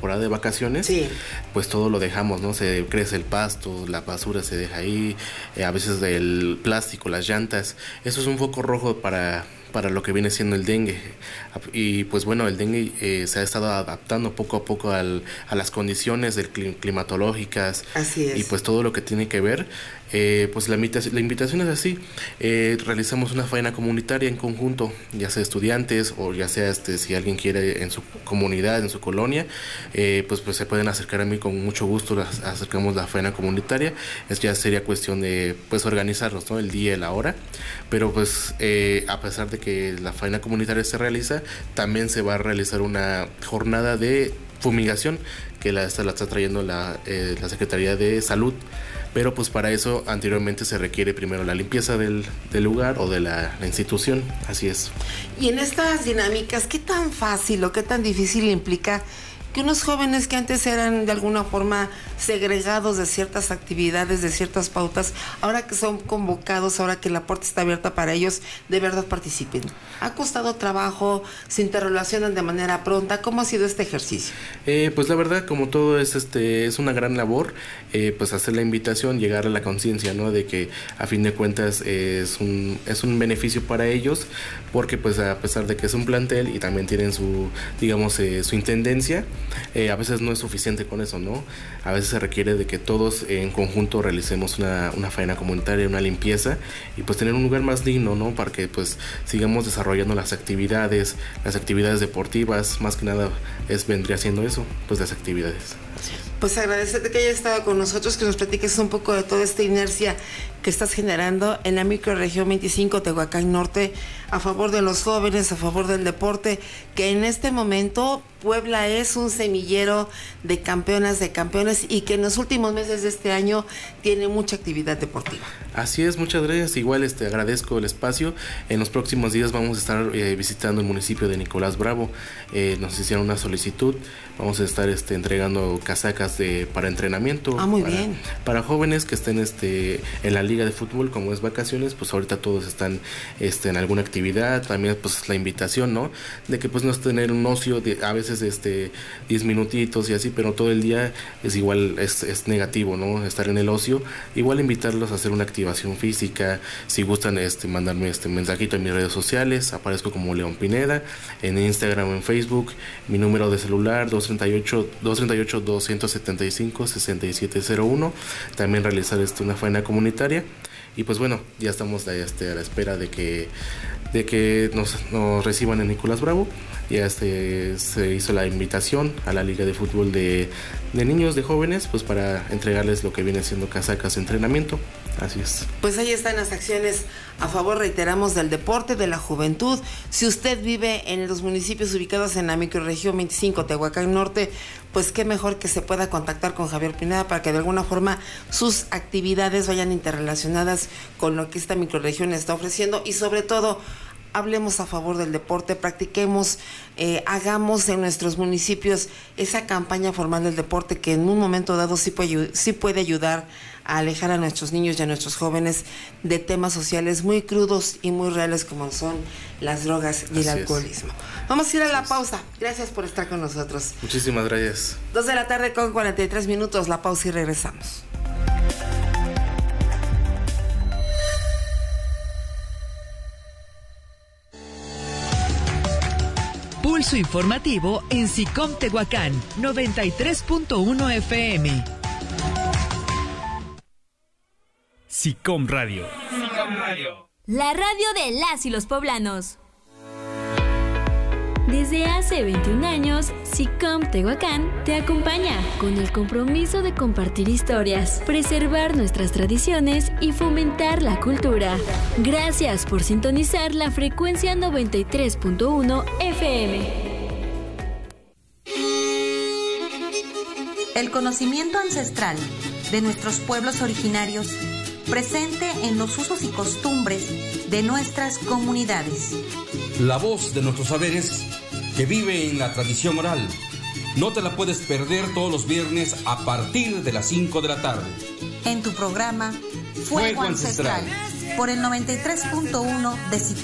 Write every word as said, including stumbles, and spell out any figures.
temporada de vacaciones, sí. pues todo lo dejamos, ¿no? Se crece el pasto, la basura se deja ahí, eh, a veces el plástico, las llantas. Eso es un foco rojo para... para lo que viene siendo el dengue. Y pues bueno, el dengue eh, se ha estado adaptando poco a poco al, a las condiciones del clim- climatológicas. Así es. Y pues todo lo que tiene que ver. Eh, pues la invitación, la invitación es así. Eh, realizamos una faena comunitaria en conjunto, ya sea estudiantes o ya sea este si alguien quiere en su comunidad, en su colonia, eh, pues, pues se pueden acercar a mí con mucho gusto. Las, acercamos la faena comunitaria. Es ya sería cuestión de pues organizarnos, ¿no? El día y la hora. Pero pues eh, a pesar de que la faena comunitaria se realiza, también se va a realizar una jornada de fumigación que la, esta la está trayendo la, eh, la Secretaría de Salud, pero pues para eso anteriormente se requiere primero la limpieza del, del lugar o de la, la institución, así es. Y en estas dinámicas, ¿qué tan fácil o qué tan difícil implica que unos jóvenes que antes eran de alguna forma segregados de ciertas actividades, de ciertas pautas, ahora que son convocados, ahora que la puerta está abierta para ellos, de verdad participen? ¿Ha costado trabajo? ¿Se interrelacionan de manera pronta? ¿Cómo ha sido este ejercicio? Eh, pues la verdad, como todo es este es una gran labor, eh, pues hacer la invitación, llegar a la conciencia, ¿no? De que a fin de cuentas eh, es un es un beneficio para ellos, porque pues a pesar de que es un plantel y también tienen su, digamos, eh, su intendencia, Eh, a veces no es suficiente con eso, ¿no? A veces se requiere de que todos eh, en conjunto realicemos una, una faena comunitaria, una limpieza y pues tener un lugar más digno, ¿no? Para que pues sigamos desarrollando las actividades, las actividades deportivas, más que nada es vendría siendo eso, pues las actividades. Así es. Pues agradecerte que hayas estado con nosotros, que nos platiques un poco de toda esta inercia que estás generando en la microrregión veinticinco, Tehuacán Norte, a favor de los jóvenes, a favor del deporte, que en este momento Puebla es un semillero de campeonas, de campeones, y que en los últimos meses de este año tiene mucha actividad deportiva. Así es, muchas gracias. Igual este agradezco el espacio. En los próximos días vamos a estar eh, visitando el municipio de Nicolás Bravo. Eh, nos hicieron una solicitud. Vamos a estar este entregando casacas de para entrenamiento. Ah, muy para, bien. Para jóvenes que estén este en la liga de fútbol, como es vacaciones, pues ahorita todos están este en alguna actividad. También pues la invitación, ¿no? De que pues no es tener un ocio de a veces este diez minutitos y así, pero todo el día es igual, es, es negativo, ¿no? Estar en el ocio. Igual invitarlos a hacer una activación física. Si gustan este mandarme este mensajito en mis redes sociales, aparezco como León Pineda, en Instagram o en Facebook. Mi número de celular dos treinta y ocho, doscientos setenta y cinco, sesenta y siete cero uno. También realizar este, una faena comunitaria. Y pues bueno, ya estamos de, este, a la espera de que de que nos, nos reciban en Nicolás Bravo. Ya este, se hizo la invitación a la Liga de Fútbol de, de niños, de jóvenes, pues para entregarles lo que viene siendo casacas de entrenamiento. Así es. Pues ahí están las acciones a favor, reiteramos, del deporte, de la juventud. Si usted vive en los municipios ubicados en la microrregión veinticinco, Tehuacán Norte, pues qué mejor que se pueda contactar con Javier Pineda para que de alguna forma sus actividades vayan interrelacionadas con lo que esta microrregión está ofreciendo, y sobre todo hablemos a favor del deporte, practiquemos, eh, hagamos en nuestros municipios esa campaña formal del deporte que en un momento dado sí puede, sí puede ayudar a alejar a nuestros niños y a nuestros jóvenes de temas sociales muy crudos y muy reales como son las drogas y el Así alcoholismo. Es. Vamos a ir a la pausa. Gracias por estar con nosotros. Muchísimas gracias. Dos de la tarde con cuarenta y tres minutos, la pausa y regresamos. Pulso informativo en SICOM Tehuacán, noventa y tres punto uno F M. SICOM Radio. SICOM Radio. La radio de las y los poblanos. Desde hace veintiún años, SICOM Tehuacán te acompaña con el compromiso de compartir historias, preservar nuestras tradiciones y fomentar la cultura. Gracias por sintonizar la frecuencia noventa y tres punto uno F M. El conocimiento ancestral de nuestros pueblos originarios presente en los usos y costumbres de nuestras comunidades. La voz de nuestros saberes que vive en la tradición oral. No te la puedes perder todos los viernes a partir de las cinco de la tarde. En tu programa Fuego, Fuego Ancestral, Ancestral, por el noventa y tres punto uno de SICOM.